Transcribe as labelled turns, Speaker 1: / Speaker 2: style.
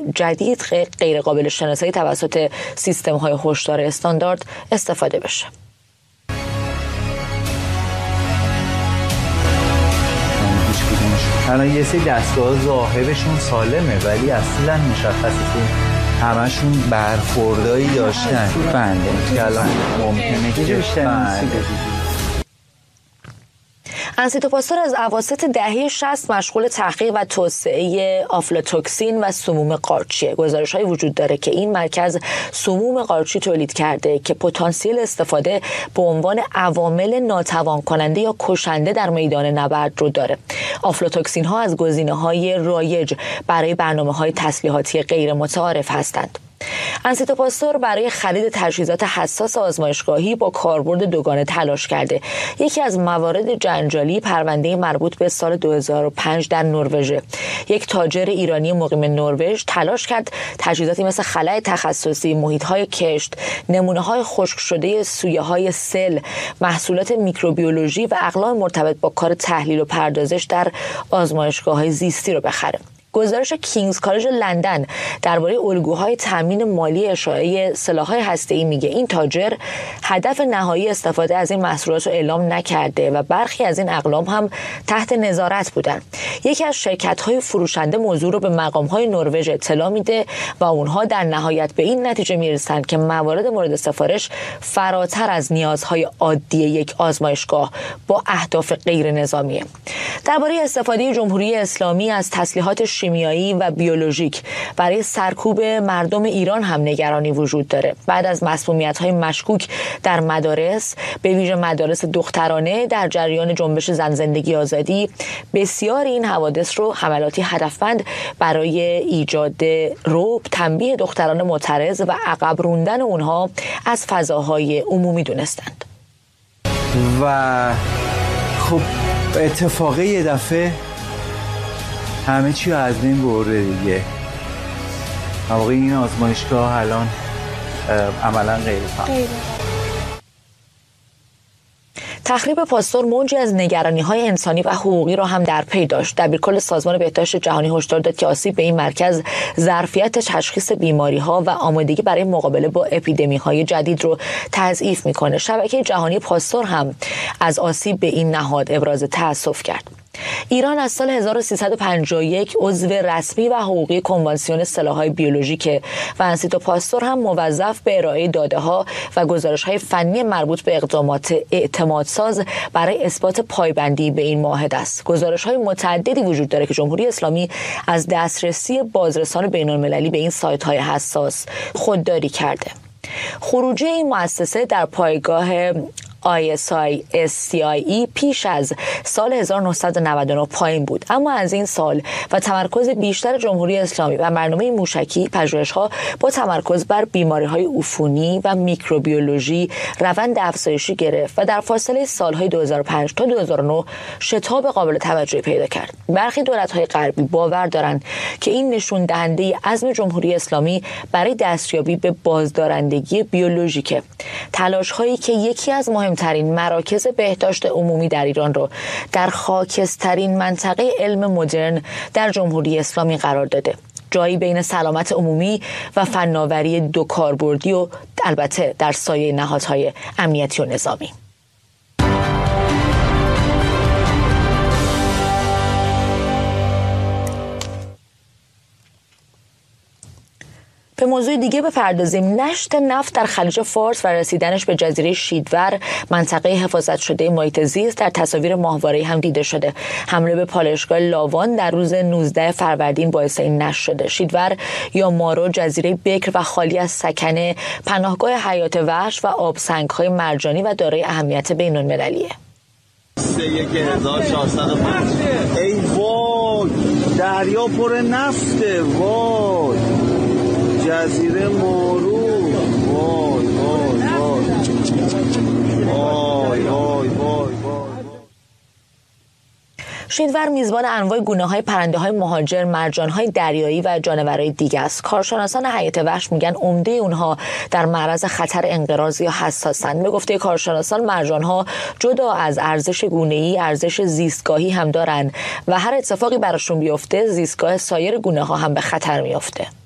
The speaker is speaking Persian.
Speaker 1: جدید غیر قابل شناسایی توسط سیستم‌های هشدار استاندارد استفاده بشه.
Speaker 2: الان یه سری دستگاه ظاهرشون سالمه ولی اصلا مشخصه که همشون برخوردایی داشتن. بنده که الان ممکنه که بیشتر
Speaker 1: انسیتو پاستور از اواسط دهه 60 مشغول تحقیق و توسعه آفلاتوکسین و سموم قارچیه. گزارش‌هایی وجود داره که این مرکز سموم قارچی تولید کرده که پتانسیل استفاده به عنوان عوامل ناتوان کننده یا کشنده در میدان نبرد رو داره. آفلاتوکسین ها از گزینه‌های رایج برای برنامه‌های تسلیحاتی غیر متعارف هستند. انسیتو پاستور برای خرید تجهیزات حساس آزمایشگاهی با کاربرد دوگانه تلاش کرده. یکی از موارد جنجالی پرونده مربوط به سال 2005 در نروژ. یک تاجر ایرانی مقیم نروژ تلاش کرد تجهیزاتی مثل خلأ تخصصی، محیط‌های کشت، نمونه‌های خشک شده سویه‌های سل، محصولات میکروبیولوژی و اقلام مرتبط با کار تحلیل و پردازش در آزمایشگاه‌های زیستی رو بخره. گزارش کینگز کالج لندن درباره الگوهای تامین مالی اشاعه سلاح‌های هسته‌ای میگه این تاجر هدف نهایی استفاده از این محصولات رو اعلام نکرده و برخی از این اقلام هم تحت نظارت بودن. یکی از شرکت‌های فروشنده موضوع رو به مقام‌های نروژ اطلاع میده و اونها در نهایت به این نتیجه میرسند که موارد مورد سفارش فراتر از نیازهای عادی یک آزمایشگاه با اهداف غیر نظامیه. درباره استفاده جمهوری اسلامی از تسلیحات شیمیایی و بیولوژیک برای سرکوب مردم ایران هم نگرانی وجود داره. بعد از مسمومیت‌های مشکوک در مدارس، به ویژه مدارس دخترانه در جریان جنبش زن زندگی آزادی، بسیار این حوادث رو حملاتی هدفمند برای ایجاد رعب، تنبیه دختران معترض و عقب روندن اونها از فضاهای عمومی دونستند.
Speaker 2: و خب اتفاقی یه دفعه همه چی از بین برده دیگه. واقعا این آزمایشگاه الان عملا غیر فعال.
Speaker 1: تخریب پاستور موجی از نگرانی‌های انسانی و حقوقی را هم در پی داشت. دبیرکل سازمان بهداشت جهانی هشدار داد که آسیب به این مرکز ظرفیت تشخیص بیماری‌ها و آمادگی برای مقابله با اپیدمی‌های جدید رو تضعیف می‌کنه. شبکه جهانی پاستور هم از آسیب به این نهاد ابراز تأسف کرد. ایران از سال 1351 عضو رسمی و حقوقی کنوانسیون سلاح‌های بیولوژیک و انسیتو پاستور هم موظف به ارائه داده‌ها و گزارش‌های فنی مربوط به اقدامات اعتمادساز برای اثبات پایبندی به این معاهده است. گزارش‌های متعددی وجود داره که جمهوری اسلامی از دسترسی بازرسان بین‌المللی به این سایت‌های حساس خودداری کرده. خروجی این مؤسسه در پایگاه ISIS-CIE پیش از سال 1999 پایین بود، اما از این سال و تمرکز بیشتر جمهوری اسلامی و برنامه موشکی، پژوهش‌ها با تمرکز بر بیماری‌های عفونی و میکروبیولوژی روند افزایشی گرفت و در فاصله سال‌های 2005 تا 2009 شتاب قابل توجهی پیدا کرد. برخی دولت‌های غربی باور دارند که این نشون دهنده عزم جمهوری اسلامی برای دستیابی به بازدارندگی بیولوژیکه. تلاش‌هایی که یکی از مهمترین مراکز بهداشت عمومی در ایران رو در خاکسترین منطقه علم مدرن در جمهوری اسلامی قرار داده. جایی بین سلامت عمومی و فناوری دو کاربردی و البته در سایه نهادهای امنیتی و نظامی. به موضوع دیگه بپردازیم. نشت نفت در خلیج فارس و رسیدنش به جزیره شیدور، منطقه حفاظت شده محیط زیست، در تصاویر ماهواره‌ای هم دیده شده. حمله به پالایشگاه لاوان در روز 19 فروردین باعث این نشت شده. شیدور یا مارو جزیره بکر و خالی از سکنه، پناهگاه حیات وحش و آبسنگ‌های مرجانی و دارای اهمیت بین‌المللیه.
Speaker 3: 1405 ای وای، دریا پر نفته. وای، جزیره مارو. وای وای وای وای وای.
Speaker 1: شیدور میزبان انواع گونه‌های پرنده‌های مهاجر، مرجان‌های دریایی و جانورهای دیگه است. کارشناسان حیات وحش میگن عمده اونها در معرض خطر انقراض یا حساسن. به گفته کارشناسان مرجان‌ها جدا از ارزش گونه‌ای، ارزش زیستگاهی هم دارن و هر اتفاقی براشون بیفته، زیستگاه سایر گونه‌ها هم به خطر میفته.